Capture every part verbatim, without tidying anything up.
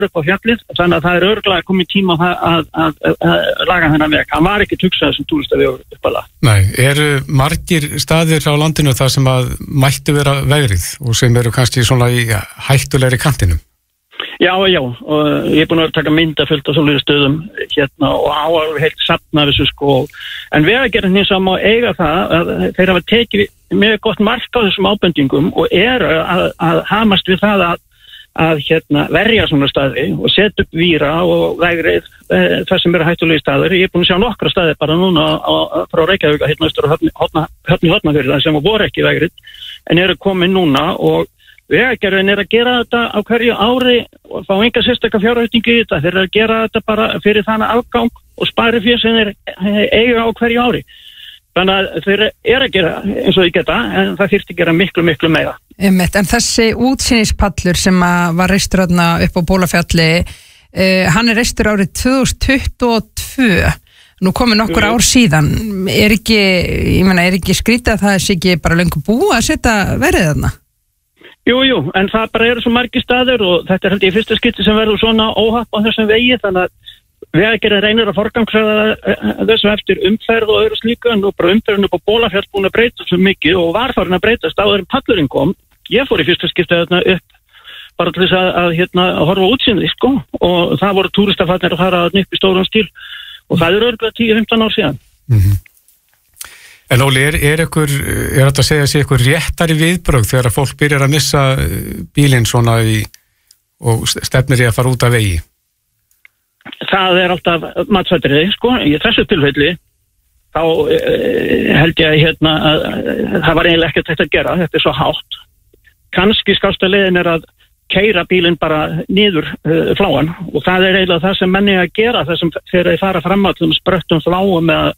upp á fjallið, þannig að það er örugglega komið tíma að, að, að, að laga þennan veg. Hann var ekki hugsað sem túristavegur uppalega. Nei, eru margir staðir á landinu þar sem að mættu vera vegrið og sem eru kannski svona í hættulegri kantinum? Já, já, og ég er búin að taka mynda fullt á svoleiðis stöðum hérna og á að heilt safna þessu sko, en Vegagerðin hins vegar má eiga það að þeir hafa tekið mjög gott mark á þessum ábendingum og eru að, að hamast við það að, að hérna verja svona staði og setja upp víra og vegrið e, þar sem eru hættulegi staðir. Ég er búin að sjá nokkra staði bara núna á, á, frá Reykjavík hérna austur og Höfn í Hornafirði sem voru ekki vegrið en eru komin núna og Vegagerðin er að gera þetta á hverju ári og fá enga sérstaka fjárveitingu í þetta. Þeir eru að gera þetta bara fyrir þannig afgang og spari fyrir sem þeir eiga á hverju ári. Þannig að þeir eru að gera eins og ég geta, en það þyrfti að gera miklu, miklu meira. Einmitt, en þessi útsýnispallur sem var reistur þarna upp á Bólafjalli, uh, hann er reistur árið tvö þúsund tuttugu og tvö. Nú komið nokkur ár síðan. Er ekki, ég meina, er ekki skrítið að það sé ekki bara löngu búið að setja verið þarna? Jú, jú, en það bara eru svo margir staðir og þetta er held ég fyrsta skipti sem verður svona óhapp á þessum vegi, þannig að Vegagerðin reynir að forgangsraða þessum eftir umferð og öðru slíku, en nú bara umferðin upp á Bólafjall búin að breyta svo mikið og var farin að breytast áður en pallurinn kom. Ég fór í fyrsta skipti þarna upp bara til þess að, að, hérna, að horfa útsýnið, sko, og það voru túristafarnir að fara upp í stóran stíl og það er örugglega tíu til fimmtán ár síðan. Mm-hmm. En Óli, er, er ykkur, er þetta að segja sig ykkur réttari viðbrögð þegar að fólk byrjar að missa bílinn svona í, og stefnir í að fara út af vegi? Það er alltaf matsvættriði, sko, í þessu tilfelli þá eh, held ég hérna að það var eiginlega ekkert þetta að gera, þetta er svo hátt. Kannski skásta leiðin er að keyra bílinn bara niður uh, fláan og það er eiginlega það sem menni að gera það sem þegar þeir fara fram að þessum spröttum fláum eða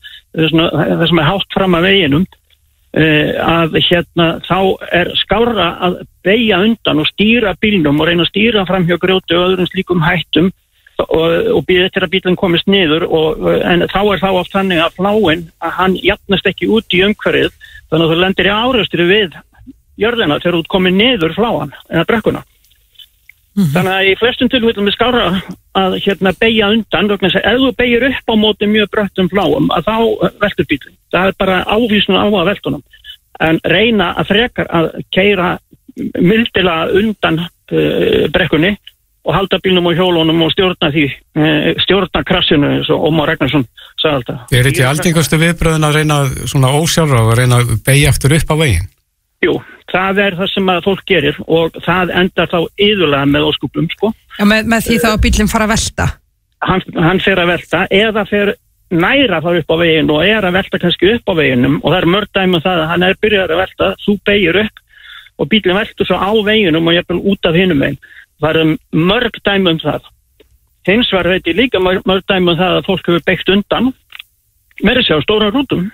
það sem er hátt fram að veginum uh, að hérna þá er skárra að beygja undan og stýra bílnum og reyna að stýra fram hjá grjóti og öðrum slíkum hættum og, og býða eftir að bílinn komist niður og, en þá er þá oft þannig að fláin að hann jafnast ekki út í umhverfið þannig að þú lendir í árekstur við jörðina þegar þú komið niður fláan eða brekkuna. Mm-hmm. Þannig að í flestum tilfellum er skárra að hérna beygja undan vegna þess að ef þú beygir upp á móti mjög bröttum fláum að þá veltur bílinn. Það er bara ávísun á að veltunum. En reyna að frekar að keyra mildilega undan uh, brekkunni og halda bílnum á hjólunum og stjórna því, uh, stjórna krassinu eins og Ómar Ragnarsson sagði alltaf. Er þetta algengustu viðbröðin að reyna svona ósjálfráð að reyna að beygja aftur upp á veginn? Jú, það er það sem að fólk gerir og það endar þá iðulega með óskupum, sko. Já, með, með því þá að bílinn fara að velta? Hann, hann fer að velta eða fer næra þá upp á veginn og er að velta kannski upp á veginnum og það er mörg dæmi um það að hann er byrjað að velta, þú beygir upp og bílinn veltur svo á veginnum og jafnvel út af hinum veginn. Það er mörg dæmi um það. Hins vegar veit ég líka mörg, mörg dæmi um það að fólk hefur beygt undan, meira sér á stóran rútum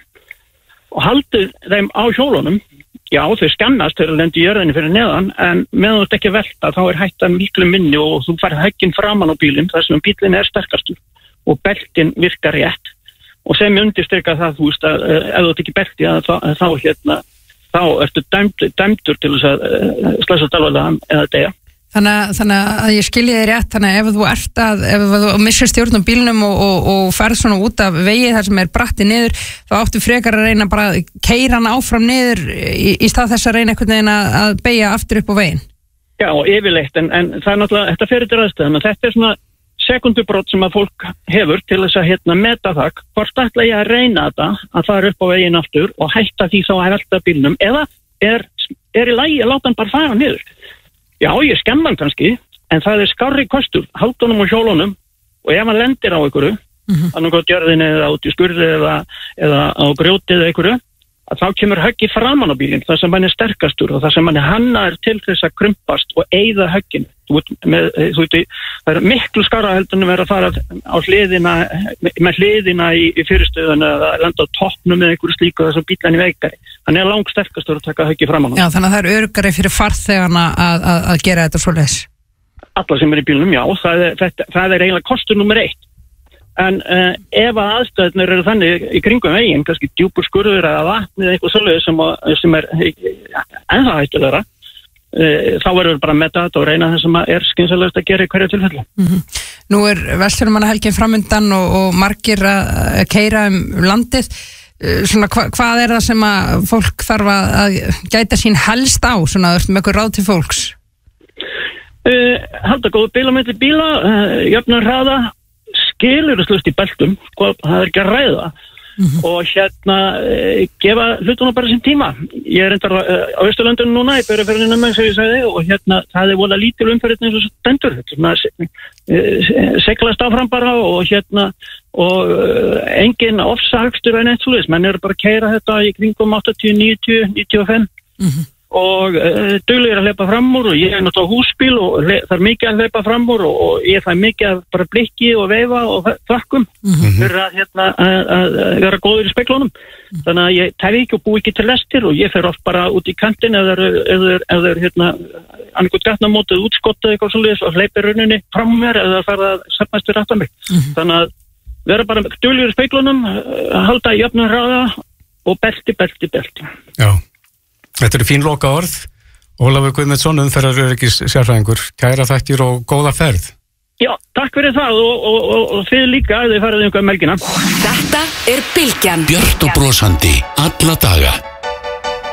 og haldið þeim á hjólunum. Já, þau skemmast þegar þau lendi í jörðinni fyrir neðan, en meðan þú ert ekki að velta þá er hættan miklu minni og þú færð högginn framan á bílinn þar sem bílinn er sterkastur og beltin virkar rétt og sem undirstrika það, þú veist, að ef þú ert ekki belti að þá, þá hérna, þá ertu dæmd, dæmdur til þess að slæsa alvarlega eða deyja. Þannig, þannig að ég skilji þig rétt, þannig að ef þú ert að, ef þú missir stjórn á bílnum og, og, og ferð svona út af vegi þar sem er bratti niður, þá áttu frekar að reyna bara að keyra hann áfram niður í, í stað þess að reyna einhvern veginn að, að beygja aftur upp á veginn. Já, yfirleitt, en, en það er náttúrulega, þetta fer til aðstæðum, þetta er svona sekundubrót sem að fólk hefur til þess að hérna meta það, hvort ætla ég að reyna þetta að fara upp á veginn aftur og hætta því þá að velta bílnum, eða er, er í lagi að láta hann bara fara niður. Já, ég skemma hann kannski, en það er skárri kostur, haldunum og hjólunum og ef hann lendir á einhverju, mm-hmm. annað gott jörðinni eða út í skurði eða, eða á grjóti eða einhverju, að þá kemur höggi framan á bílinn, það sem hann er sterkastur og það sem hann er hannaður til þess að krumpast og eyða högginu. Þú veit, með, þú veit, það er miklu skárra heldur en að vera að fara á hliðina, með hliðina í, í fyrirstöðuna eða lenda á toppnum með einhverju slíku þess að bílan í veikari. Hann er langt sterkastur að taka höggi framan á. Já, þannig að það er öruggari fyrir farþegana að, að, að gera þetta svoleiðis. Alla sem er í bílnum, já, það er, þetta, það er eiginlega kostur nummer eitt. En uh, ef að aðstæðnir eru þannig í kringum veginn, kannski djúpur skurður eða vatn eða eitthvað svoleiðis sem, sem er ennþá hættulegra, þá verður við bara að meta þetta og reyna það sem er skynsamlegast að gera í hverju tilfelli. Mm-hmm. Nú er Vestfjarðamannahelgin framundan og, og margir að keyra um landið. Svona, hva, hvað er það sem að fólk þarf að gæta sín helst á, svona, með eitthvað ráð til fólks? Uh, halda góðu bíla með bíla, uh, jöfnur hraða, skilurslust í beltum, það er ekki að ræða. Mm-hmm. Og hérna uh, gefa hlutunum bara sin tíma. Ég er reyndar uh, á Austurlöndunum núna, ég byrja fyrir hennar með sem ég sagði, og hérna það er vola lítil umferðin eins og stendur, svona uh, seglast áfram bara og hérna og uh, engin ofsahagstur en eitt svoleiðis, menn eru bara að keyra þetta í kringum áttatíu, níutíu, níutíu og fimm mm-hmm. og uh, duglegir að hleypa fram úr og ég er náttúrulega húsbíl og það er mikið að hleypa fram úr og, og ég fæ mikið að bara blikki og veifa og þakkum mm-hmm. fyrir að, hérna, að, að vera góður í speglunum mm-hmm. þannig að ég tæfi ekki og búi ekki til lestir og ég fer oft bara út í kantinn ef það er hérna annarkot gatnamótið útskottið eitthvað svolítið og hleypir rauninni fram mér ef það fara að safnast fyrir aftan mig mm-hmm. þannig að vera bara duglegur í speglunum, halda í jöfnum hraða og belti, belti, belti. Já. Þetta eru fín loka orð. Ólafur Guðmundsson, umferðaröryggis sérfræðingur. Kæra þakkir og góða ferð. Já, takk fyrir það og, og, og, og þið líka að þið farið um melgina. Þetta er Bylgjan. Björt og brosandi alla daga.